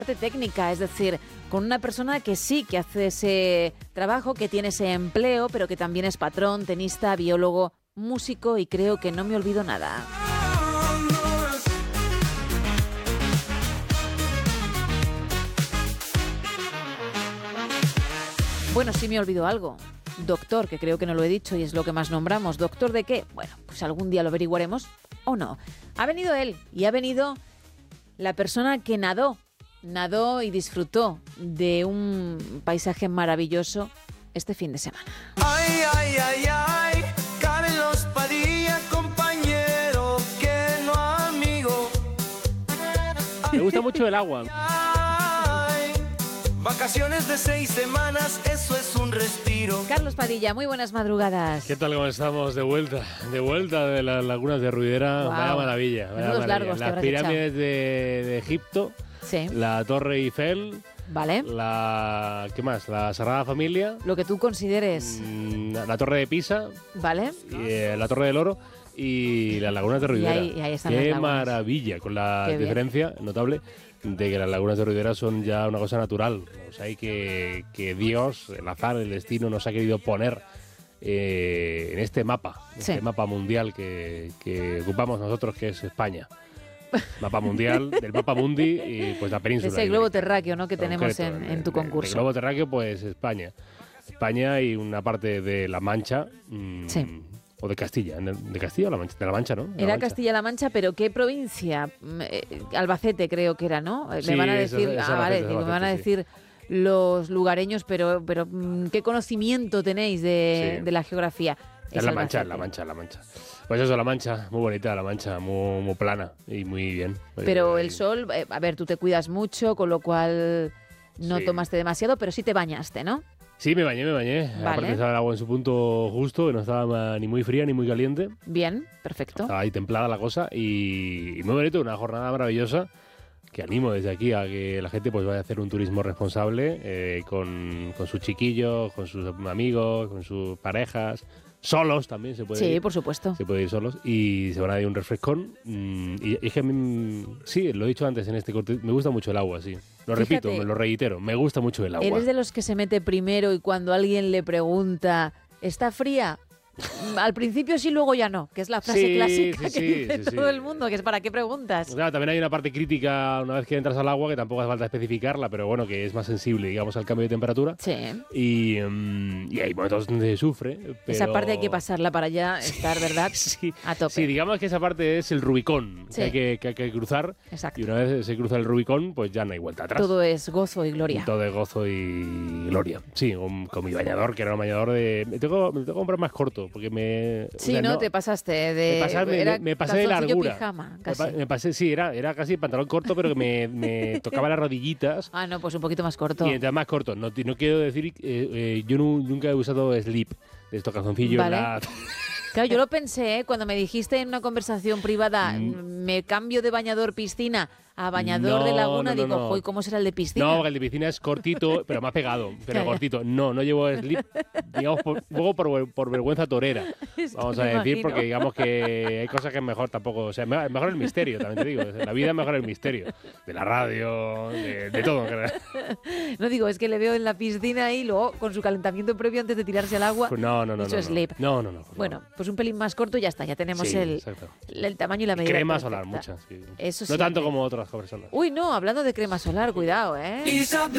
parte técnica, es decir, con una persona que sí que hace ese trabajo, que tiene ese empleo, pero que también es patrón, tenista, biólogo, músico y creo que no me olvido nada. Bueno, sí me olvido algo. Doctor, que creo que no lo he dicho y es lo que más nombramos. ¿Doctor de qué? Bueno, pues algún día lo averiguaremos o no. Ha venido él y ha venido la persona que nadó y disfrutó de un paisaje maravilloso este fin de semana. Ay, ay, ay, ay, Carlos Padilla, compañero, que no amigo. Me gusta mucho el agua. Ay, vacaciones de 6 semanas, eso es un respiro. Carlos Padilla, muy buenas madrugadas. ¿Qué tal? ¿Cómo estamos? De vuelta de las lagunas de Ruidera. Wow. Vaya maravilla. Vaya Menudos maravilla. largos te Las habrás pirámides de Egipto, Sí, la Torre Eiffel, vale. ¿qué más? La Sagrada Familia, Lo que tú consideres, la Torre de Pisa, ¿vale? y, la Torre del Oro y las lagunas de Ruidera. Y ahí están las Qué lagunas. maravilla, con la Qué bien. diferencia notable de que las lagunas de Ruidera son ya una cosa natural. O sea, que Dios, el azar, el destino nos ha querido poner en este mapa, Sí. este mapa mundial que ocupamos nosotros, que es España. Mapa mundial, del mapa mundi y pues la península. Ese globo ibérica. terráqueo, ¿no?, que tenemos Concreto, en tu concurso. El globo terráqueo, pues España. España y una parte de La Mancha. Sí. O de Castilla. ¿De Castilla o La Mancha? De La Mancha, ¿no? De La Era Mancha. Castilla-La Mancha, pero ¿qué provincia? Albacete creo que era, ¿no? Sí, Me van a decir, es vale, Albacete, digo, me van a sí. decir los lugareños, pero ¿qué conocimiento tenéis de la geografía? Es La Mancha, Albacete. La Mancha. Pues eso, La Mancha, muy bonita La Mancha, muy plana y muy bien. Pero el sol, a ver, tú te cuidas mucho, con lo cual no Sí. tomaste demasiado, pero sí te bañaste, ¿no? Sí, me bañé. Vale. Aparte estaba el agua en su punto justo, que no estaba ni muy fría ni muy caliente. Bien, perfecto. Estaba ahí templada la cosa y muy bonito, una jornada maravillosa que animo desde aquí a que la gente pues vaya a hacer un turismo responsable con sus chiquillos, con sus amigos, con sus parejas, solos también se puede Sí, ir. por supuesto. Se puede ir solos y se van a dar un refrescón. Y es que a mí, sí, lo he dicho antes en este corte, me gusta mucho el agua, sí. Lo Fíjate. repito, me lo reitero, me gusta mucho el agua. ¿Eres de los que se mete primero y cuando alguien le pregunta, ¿está fría? Al principio sí, luego ya no, que es la frase Sí, clásica sí, que sí, dice sí, todo sí. el mundo, que es ¿para qué preguntas? Claro, también hay una parte crítica una vez que entras al agua, que tampoco hace falta especificarla, pero bueno, que es más sensible, digamos, al cambio de temperatura. Sí, Y hay momentos donde se sufre. Pero... esa parte hay que pasarla para ya estar, ¿verdad? Sí, A tope. sí, digamos que esa parte es el Rubicón Sí. que hay que cruzar. Exacto. Y una vez se cruza el Rubicón, pues ya no hay vuelta atrás. Todo es gozo y gloria. Todo de gozo y gloria. Sí, con mi bañador, que era un bañador de... Me tengo que comprar más corto, porque me... Sí, o sea, ¿no? Te pasaste de... era me pasé de calzoncillo largura. pijama, casi. Me pasé, sí, era casi pantalón corto, pero que me tocaba las rodillitas. Ah, no, pues un poquito más corto. Y entonces más corto. No quiero decir... yo nunca he usado slip de estos calzoncillos. Vale. Claro, yo lo pensé, ¿eh? Cuando me dijiste en una conversación privada, me cambio de bañador piscina a bañador de laguna, digo, no. "Joy, ¿cómo será el de piscina?". No, porque el de piscina es cortito, pero más pegado, pero Ya, ya. cortito. No llevo slip, digamos, luego por vergüenza torera, Es que vamos me a decir, imagino. porque digamos que hay cosas que es mejor tampoco, o sea, mejor el misterio, también te digo, la vida es mejor el misterio, de la radio, de todo. No digo, es que le veo en la piscina y luego con su calentamiento previo antes de tirarse al agua. Pues no. Hizo slip. No. Bueno, pues un pelín más corto y ya está, ya tenemos Sí, el exacto. tamaño y la medida. Crema perfecta. solar, muchas. Sí. Eso No tanto siempre. como otras personas. Uy, no, hablando de crema solar, cuidado, ¿eh? Isabel.